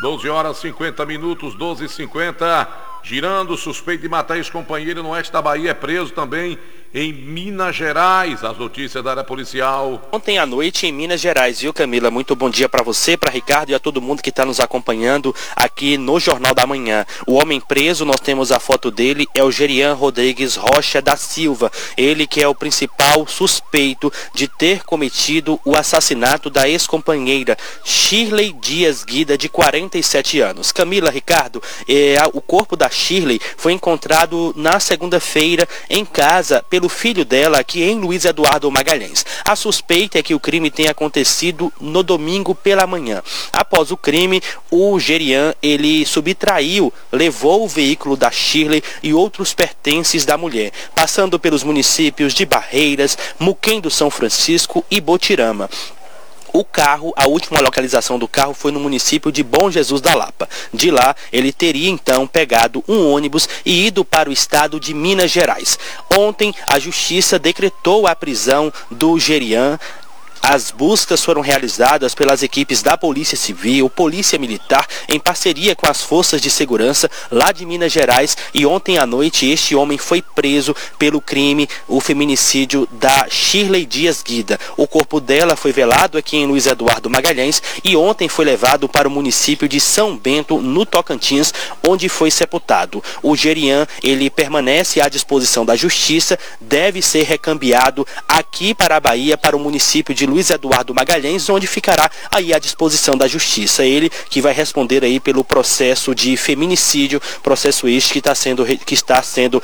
12 horas 50 minutos, 12h50. Girando, suspeito de matar ex-companheiro no oeste da Bahia é preso também em Minas Gerais. As notícias da área policial. Ontem à noite em Minas Gerais, viu, Camila? Muito bom dia para você, para Ricardo e a todo mundo que está nos acompanhando aqui no Jornal da Manhã. O homem preso, nós temos a foto dele, é o Gerian Rodrigues Rocha da Silva. Ele que é o principal suspeito de ter cometido o assassinato da ex-companheira Shirley Dias Guida, de 47 anos. Camila, Ricardo, o corpo da Shirley foi encontrado na segunda-feira em casa pelo filho dela aqui em Luiz Eduardo Magalhães. A suspeita é que o crime tenha acontecido no domingo pela manhã. Após o crime, o Gerian, ele levou o veículo da Shirley e outros pertences da mulher, passando pelos municípios de Barreiras, Muquem do São Francisco e Botirama. O carro, a última localização do carro foi no município de Bom Jesus da Lapa. De lá, ele teria então pegado um ônibus e ido para o estado de Minas Gerais. Ontem, a justiça decretou a prisão do Gerian. As buscas foram realizadas pelas equipes da Polícia Civil, Polícia Militar, em parceria com as forças de segurança lá de Minas Gerais. E ontem à noite este homem foi preso pelo crime, o feminicídio da Shirley Dias Guida. O corpo dela foi velado aqui em Luiz Eduardo Magalhães e ontem foi levado para o município de São Bento, no Tocantins, onde foi sepultado. O Gerian, ele permanece à disposição da justiça, deve ser recambiado aqui para a Bahia, para o município de Luiz Eduardo Magalhães, onde ficará aí à disposição da justiça. Ele que vai responder aí pelo processo de feminicídio, processo este que está sendo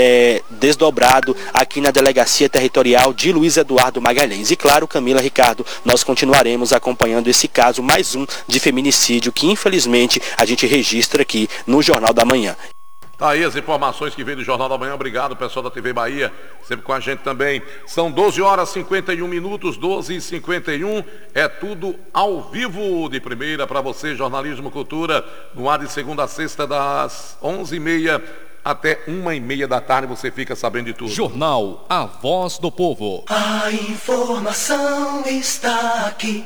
desdobrado aqui na Delegacia Territorial de Luiz Eduardo Magalhães. E claro, Camila, Ricardo, nós continuaremos acompanhando esse caso, mais um de feminicídio que infelizmente a gente registra aqui no Jornal da Manhã. Tá aí as informações que veio do Jornal da Manhã. Obrigado, pessoal da TV Bahia, sempre com a gente também. São 12 horas 51 minutos, 12h51. É tudo ao vivo de primeira para você, Jornalismo Cultura, no ar de segunda a sexta, das 11h30 até 1h30 da tarde. Você fica sabendo de tudo. Jornal A Voz do Povo. A informação está aqui.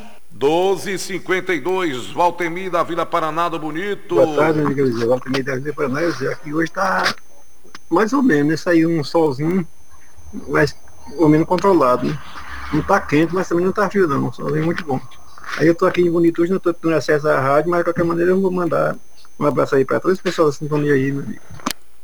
12h52, Valtemir da Vila Paraná do Bonito. Boa tarde, amiga Lizia. Valtemir da Vila Paraná. Aqui hoje está mais ou menos, né? Saiu um solzinho, mas ou menos controlado, né? Não está quente, mas também não está frio, não. Um solzinho muito bom. Aí eu estou aqui em Bonito, hoje não estou tendo acesso à rádio, mas de qualquer maneira eu vou mandar um abraço aí para todas as pessoas da sintonia aí, meu amigo.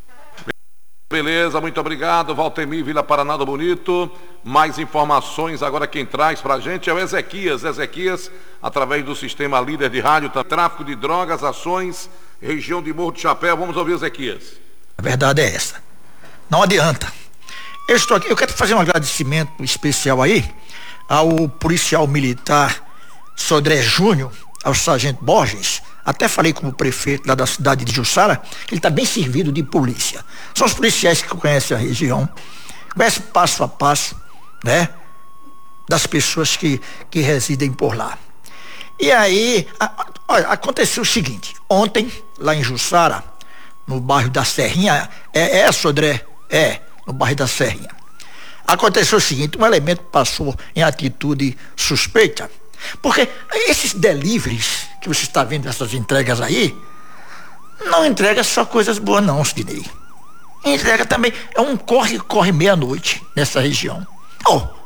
Beleza, muito obrigado, Valtemir, Vila Paraná do Bonito. Mais informações agora quem traz pra gente é o Ezequias, através do sistema líder de rádio, tráfico de drogas, ações, região de Morro do Chapéu. Vamos ouvir o Ezequias. A verdade é essa, não adianta. Eu estou aqui, eu quero fazer um agradecimento especial aí ao policial militar Sodré Júnior, ao sargento Borges. Até falei com o prefeito lá da cidade de Jussara, que ele está bem servido de polícia. São os policiais que conhecem a região, conhecem passo a passo, né, das pessoas que residem por lá. E aí, olha, aconteceu o seguinte, ontem, lá em Jussara, no bairro da Serrinha, Sodré? No bairro da Serrinha. Aconteceu o seguinte, um elemento passou em atitude suspeita, porque esses deliveries que você está vendo, essas entregas aí, não entrega só coisas boas não, Sidney. Entrega também, é um corre meia-noite nessa região.